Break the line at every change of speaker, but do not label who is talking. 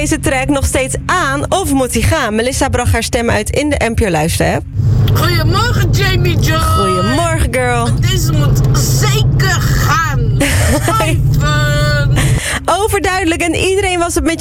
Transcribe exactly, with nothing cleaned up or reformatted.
deze track nog steeds aan of moet hij gaan? Melissa bracht haar stem uit in de N P O Luister-app.
Goedemorgen, Jamie Joy.
Goedemorgen, girl.
Deze moet zeker gaan. Even.
Overduidelijk en iedereen was het met